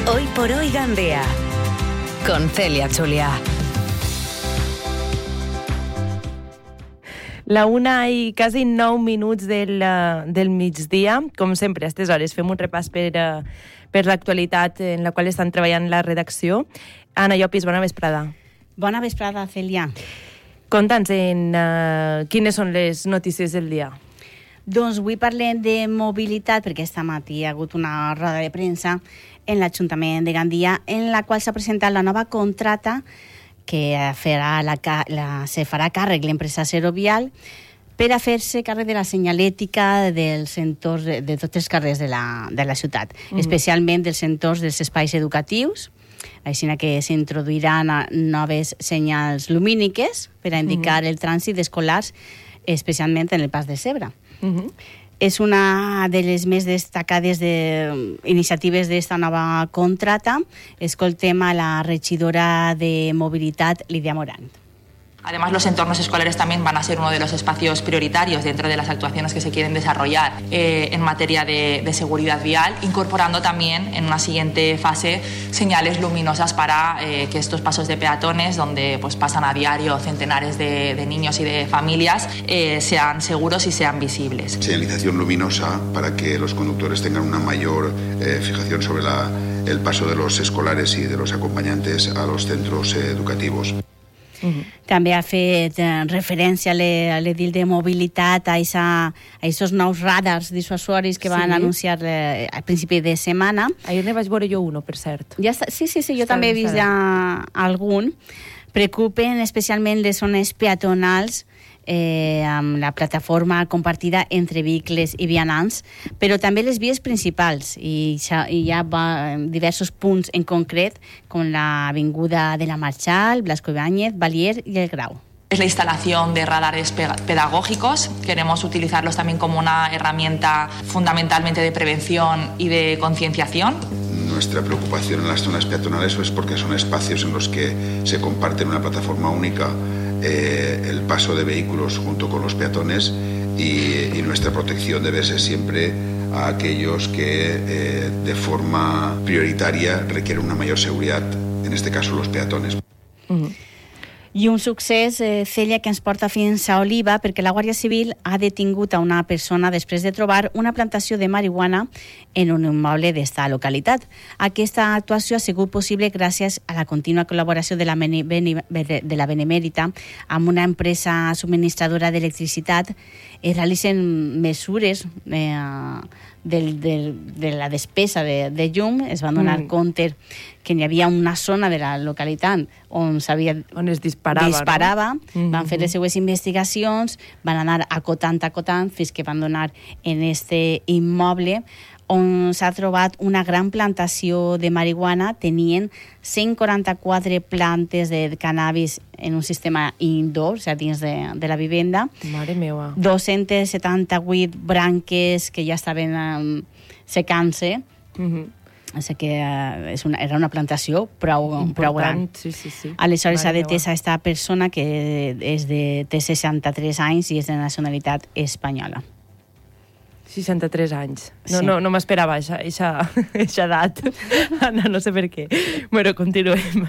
Hoy por hoy Gandía, con Celia Chulia. La 1 i quasi 9 minuts del migdia. Com sempre, a aquestes hores fem un repàs per l'actualitat en la qual estan treballant la redacció. Anna Llopis, bona vesprada. Bona vesprada, Celia. Conta'ns quines són les notícies del dia. Doncs avui parlem de mobilitat, perquè aquest matí hi ha hagut una roda de premsa en l'Ajuntament de Gandia, en la qual s'ha presentat la nova contrata que se farà càrrec l'empresa Serovial per a fer-se càrrec de la senyalètica dels entorns de tots els carrers de la ciutat, especialment dels entorns dels espais educatius, així que s'introduiran noves senyals lumíniques per a indicar el trànsit d'escolars, especialment en el pas de Zebra. És una de les més destacades iniciatives d'esta nova contrata. Escoltem a la regidora de Mobilitat, Lídia Morant. Además, los entornos escolares también van a ser uno de los espacios prioritarios dentro de las actuaciones que se quieren desarrollar en materia de seguridad vial, incorporando también en una siguiente fase señales luminosas para que estos pasos de peatones, donde pues pasan a diario centenares de niños y de familias, sean seguros y sean visibles. Señalización luminosa para que los conductores tengan una mayor fijación sobre el paso de los escolares y de los acompañantes a los centros educativos. També ha fet referència a l'edil de mobilitat, a aquests nous radars dissuasoris que van anunciar al principi de setmana. Ahir ne vaig veure jo uno, per cert. Sí, jo també he vist ja algun. Preocupen especialment les zones peatonals amb la plataforma compartida entre vehicles i vianants, però també les vies principals, i hi ha diversos punts en concret, com l'avinguda de la Marchal, Blasco Ibáñez, Valier i el Grau. Es la instalación de radares pedagógicos. Queremos utilizarlos también como una herramienta fundamentalmente de prevención y de concienciación. Nuestra preocupación en las zonas peatonales es porque son espacios en los que se comparten una plataforma única, el paso de vehículos junto con los peatones, y nuestra protección debe ser siempre a aquellos que de forma prioritaria requieren una mayor seguridad, en este caso los peatones. I un succés, Celia, que ens porta fins a Oliva, perquè la Guàrdia Civil ha detingut a una persona després de trobar una plantació de marihuana en un immoble d'esta localitat. Aquesta actuació ha sigut possible gràcies a la contínua col·laboració de la Benemèrita amb una empresa subministradora d'electricitat. Realitzen mesures de la despesa de llum. Es van donar compte que hi havia una zona de la localitat on es disparava. No? Van fer les seues investigacions, van anar acotant fins que van donar en este immoble on s'ha trobat una gran plantació de marihuana. Tenien 144 plantes de cannabis en un sistema indoor, o sigui, dins de la vivenda. Mare meva. 278 branques que ja estaven secant-se. O sigui que era una plantació prou gran. Sí. Aleshores s'ha detès a aquesta persona que té 63 anys i és de nacionalitat espanyola. 63 anys. No m'esperava aquesta edat. Anna, no sé per què. Bueno, continuem.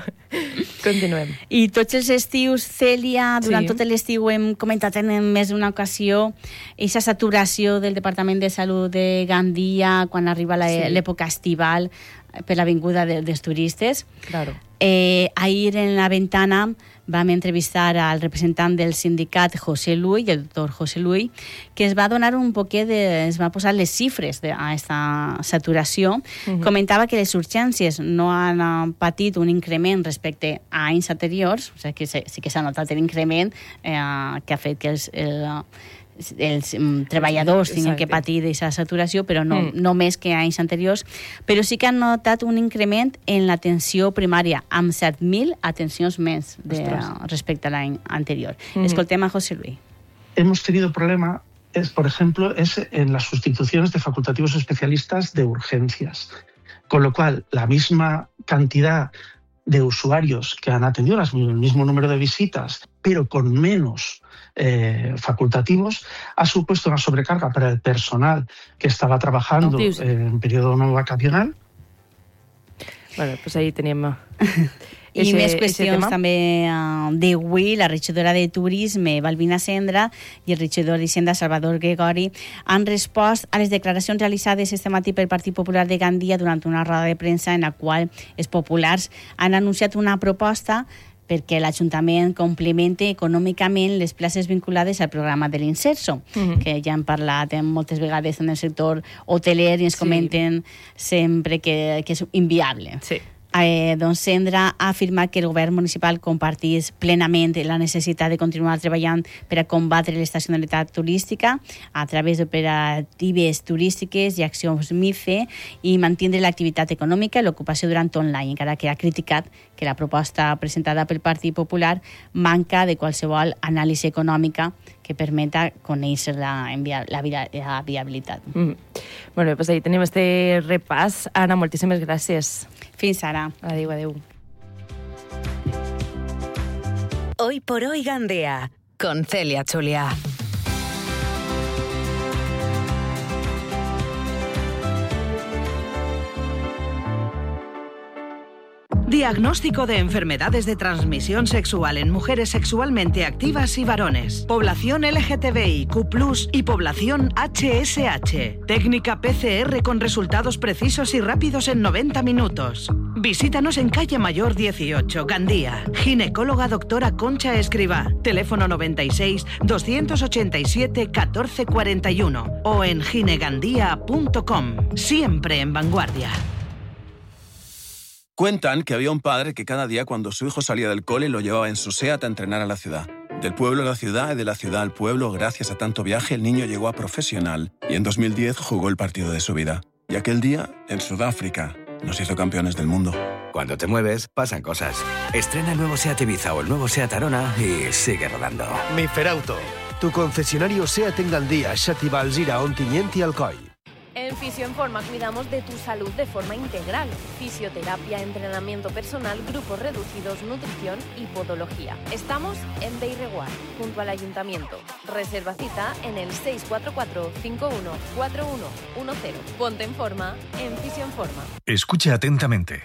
I tots els estius, Cèlia, durant tot l'estiu hem comentat en més d'una ocasió aquesta saturació del Departament de Salut de Gandia quan arriba l'època estival per l'avinguda dels turistes. Claro. Ahir en la ventana vam entrevistar al representant del sindicat, José Luis, el doctor José Luis, que es va donar un poquet es va posar les xifres a aquesta saturació. Comentava que les urgències no han patit un increment respecte a anys anteriors, o sigui que sí que s'ha notat l'increment que ha fet que els treballadors tinguin que patir d'aquesta saturació, però no més que anys anteriors, però sí que han notat un increment en l'atenció primària, amb 7.000 atencions més respecte a l'any anterior. Escoltem a José Luis. Hemos tenido problema, por ejemplo, en las sustituciones de facultativos especialistas de urgencias, con lo cual la misma cantidad de usuarios que han atendido, el mismo número de visitas, pero con menos facultativos, ha supuesto una sobrecarga para el personal que estaba trabajando en periodo no vacacional. Bueno, pues ahí tenim... I més qüestions també d'avui. La regidora de Turisme, Balbina Cendra, i el regidor d'Hisenda, Salvador Gregori, han respost a les declaracions realitzades este matí pel Partit Popular de Gandia durant una roda de premsa en la qual els populars han anunciat una proposta perquè l'Ajuntament complemente econòmicament les places vinculades al programa de l'Inserso, que ja hem parlat moltes vegades en el sector hoteler i ens comenten sempre que és inviable. Sí. Doncs Cendra ha afirmat que el govern municipal compartís plenament la necessitat de continuar treballant per a combatre l'estacionalitat turística a través d'operatives turístiques i accions MICE i mantindre l'activitat econòmica i l'ocupació durant tot l'any, encara que ha criticat que la proposta presentada pel Partit Popular manca de qualsevol anàlisi econòmica que permeta conèixer la viabilitat. Molt bé, doncs ahí tenim este repàs. Anna, moltíssimes gràcies. Fins ara. Adéu, adéu. Hoy por hoy Gandía, con Celia Chulia. Diagnóstico de enfermedades de transmisión sexual en mujeres sexualmente activas y varones. Población LGTBIQ+, y población HSH. Técnica PCR con resultados precisos y rápidos en 90 minutos. Visítanos en Calle Mayor 18, Gandía. Ginecóloga doctora Concha Escribá. Teléfono 96 287 1441 o en ginegandía.com. Siempre en vanguardia. Cuentan que había un padre que cada día cuando su hijo salía del cole lo llevaba en su SEAT a entrenar a la ciudad. Del pueblo a la ciudad y de la ciudad al pueblo, gracias a tanto viaje, el niño llegó a profesional y en 2010 jugó el partido de su vida. Y aquel día, en Sudáfrica, nos hizo campeones del mundo. Cuando te mueves, pasan cosas. Estrena el nuevo SEAT Ibiza o el nuevo SEAT Arona y sigue rodando. Miferauto, tu concesionario SEAT en Gandía, Xàtiva, Alzira, Ontinyent y Alcoi. En Fisioinforma cuidamos de tu salud de forma integral. Fisioterapia, entrenamiento personal, grupos reducidos, nutrición y podología. Estamos en Beireguard, junto al Ayuntamiento. Reserva cita en el 644 51 4110. Ponte en forma en Fisioinforma. Escucha atentamente.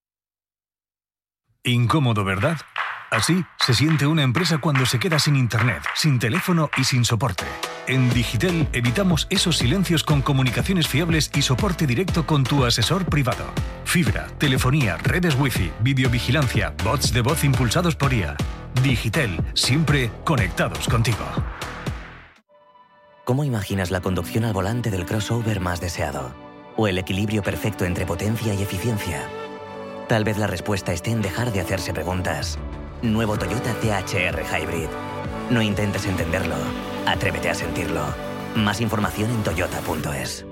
Incómodo, ¿verdad? Así se siente una empresa cuando se queda sin internet, sin teléfono y sin soporte. En Digitel evitamos esos silencios con comunicaciones fiables y soporte directo con tu asesor privado. Fibra, telefonía, redes wifi, videovigilancia, bots de voz impulsados por IA. Digitel, siempre conectados contigo. ¿Cómo imaginas la conducción al volante del crossover más deseado? ¿O el equilibrio perfecto entre potencia y eficiencia? Tal vez la respuesta esté en dejar de hacerse preguntas. Nuevo Toyota THR Hybrid. No intentes entenderlo. Atrévete a sentirlo. Más información en toyota.es.